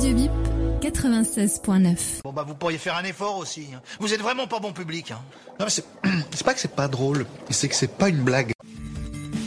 Radio Bip 96.9. Bon bah vous pourriez faire un effort aussi. Vous êtes vraiment pas bon public. Non mais c'est pas que c'est pas drôle, c'est que c'est pas une blague.